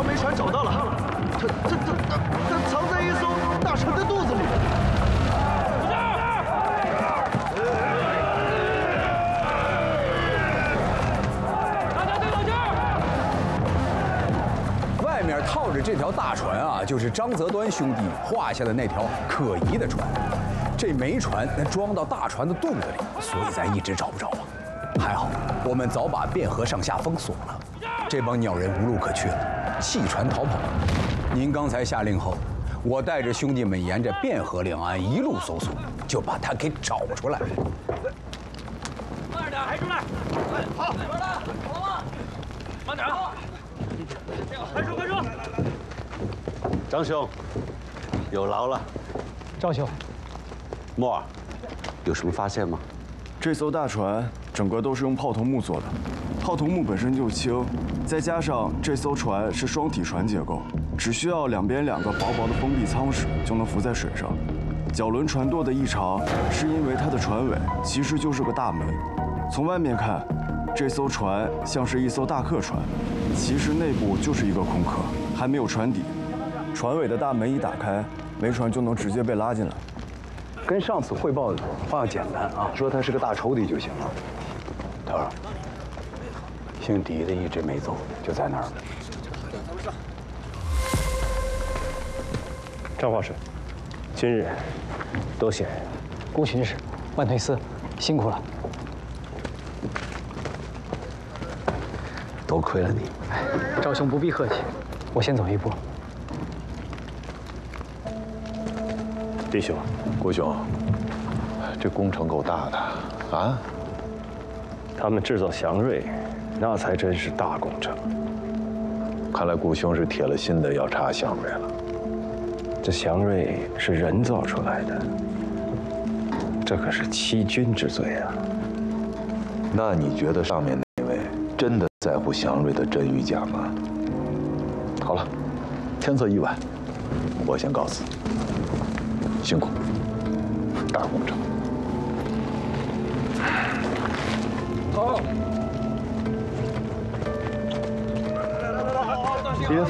条煤船找到了，它藏在一艘大船的肚子里。 大家对冷静！ 外面套着这条大船啊，就是张择端兄弟画下的那条可疑的船。这煤船那装到大船的肚子里，所以咱一直找不着啊。还好我们早把汴河上下封锁了，这帮鸟人无路可去了，弃船逃跑。您刚才下令后，我带着兄弟们沿着汴河两岸一路搜索，就把他给找出来了。 慢点，抬出来！好，这边的，好了吗？慢点啊！快说快说！ 张兄，有劳了。 赵兄， 莫尔，有什么发现吗？ 这艘大船整个都是用泡桐木做的，泡桐木本身就轻，再加上这艘船是双体船结构，只需要两边2个薄薄的封闭舱室就能浮在水上。角轮船舵的异常是因为它的船尾其实就是个大门，从外面看，这艘船像是一艘大客船，其实内部就是一个空壳，还没有船底。船尾的大门一打开，煤船就能直接被拉进来。 跟上次汇报的方向简单啊，说它是个大抽屉就行了。头儿，姓狄的一直没走，就在那儿了。 张华水，今日多谢顾巡视、万退司，辛苦了。 多亏了你。 赵兄不必客气，我先走一步。 弟兄，顾兄，这工程够大的啊！ 他们制造祥瑞，那才真是大工程。 看来顾兄是铁了心的要查祥瑞了。 这祥瑞是人造出来的，这可是欺君之罪啊！ 那你觉得上面那位真的在乎祥瑞的真与假吗？好了，天色已晚，我先告辞。辛苦，大工程。